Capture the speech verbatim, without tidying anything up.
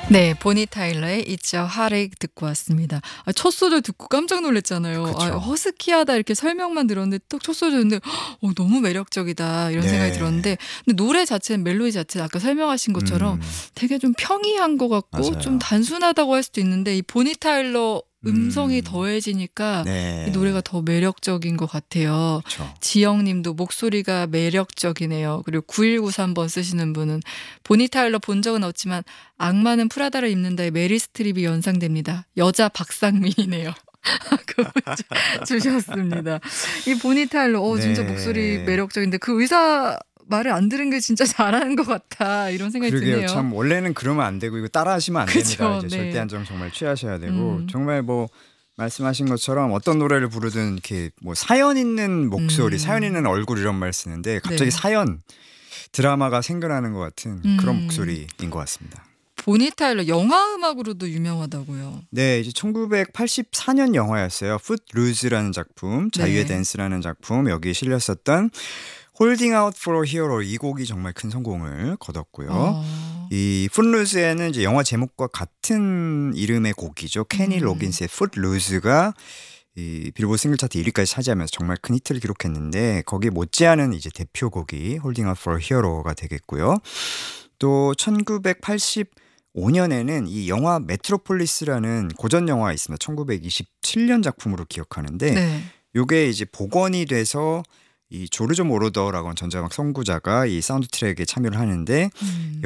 네. 보니 타일러의 It's a Heartache 듣고 왔습니다. 아 첫 소절 듣고 깜짝 놀랐잖아요. 아 그쵸. 허스키하다 이렇게 설명만 들었는데 딱 첫 소절 듣는데 어 '너무 매력적이다.' 이런 생각이 네. 들었는데 근데 노래 자체는 멜로디 자체는 아까 설명하신 것처럼 음. 되게 좀 평이한 것 같고 좀 맞아요. 단순하다고 할 수도 있는데 이 보니 타일러 음성이 음. 더해지니까 이 노래가 네. 더 매력적인 것 같아요. 그쵸. 지영 님도 "목소리가 매력적이네요." 그리고 구일구삼 번 쓰시는 분은 "보니 타일러 본 적은 없지만 악마는 프라다를 입는다에 메릴 스트립이 연상됩니다. 여자 박상민이네요." 그 문자 주셨습니다. 이 보니 타일러 어 진짜 목소리 네. 매력적인데 그 의사 말을 안 들은 게 진짜 잘하는 것 같아 이런 생각이 그러게요. 드네요. 참 원래는 그러면 안 되고 이거 따라하시면 안 됩니다. 그쵸. 이제 절대 네. 안정 정말 취하셔야 되고 음. 정말 뭐 말씀하신 것처럼 어떤 노래를 부르든 이렇게 뭐 사연 있는 목소리, 사연 음. 있는 얼굴 이런 말 쓰는데 갑자기 네. 사연, 드라마가 생겨나는 것 같은 그런 음. 목소리인 것 같습니다. 보니 타일러 영화 음악으로도 유명하다고요. 네. 이제 천구백팔십사 년 영화였어요. Footlose라는 작품, 자유의 네. 댄스라는 작품 여기에 실렸었던 Holding Out for a Hero 이 곡이 정말 큰 성공을 거뒀고요. 어. 이 Footlose에는 이제 영화 제목과 같은 이름의 곡이죠. 케니 음. 로긴스의 Footlose가 이 빌보드 싱글 차트 일 위까지 차지하면서 정말 큰 히트를 기록했는데 거기에 못지않은 이제 대표곡이 Holding Out for a Hero가 되겠고요. 또 천구백팔십오 년에는 이 영화 메트로폴리스라는 고전 영화가 있습니다. 천구백이십칠 년 작품으로 기억하는데 네. 요게 이제 복원이 돼서 이 조르조 모로더라고 하는 전자음악 선구자가 이 사운드 트랙에 참여를 하는데 음.